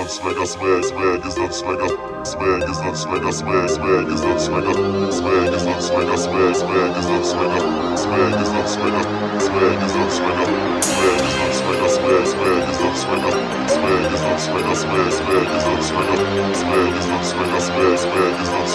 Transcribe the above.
swagger, swag is not swagger, swag is not swagger, swag is not swagger, swag is not swagger, swag is not swagger, swag is not swagger, swag is not swagger, swag is not swagger, swag is not swagger, swag is not swagger, swag is not swagger, swag is not swagger, swag is not